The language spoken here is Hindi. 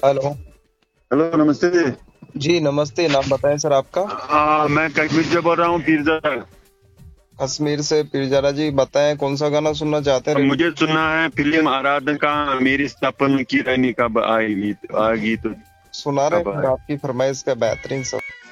हेलो। हेलो, नमस्ते जी। जी नमस्ते, नाम बताएं सर आपका? मैं कश्मीर से बोल रहा हूँ, पीरजादा। कश्मीर से पीरजादा जी, बताएं कौन सा गाना सुनना चाहते हैं? मुझे सुनना है फिल्म आराधना का, मेरी सपन की रानी कब आएगी, आएगी तो सुना रहे कब हैं फिर आए। आपकी फरमाइश का बेहतरीन सर।